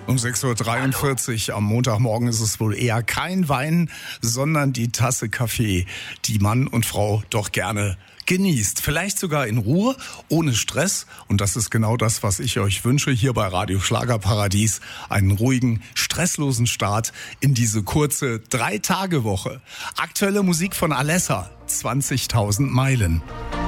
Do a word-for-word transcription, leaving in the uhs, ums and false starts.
Um sechs Uhr dreiundvierzig am Montagmorgen ist es wohl eher kein Wein, sondern die Tasse Kaffee, die Mann und Frau doch gerne genießt. Vielleicht sogar in Ruhe, ohne Stress. Und das ist genau das, was ich euch wünsche hier bei Radio Schlagerparadies. Einen ruhigen, stresslosen Start in diese kurze Drei-Tage-Woche. Aktuelle Musik von Alessa, zwanzigtausend Meilen.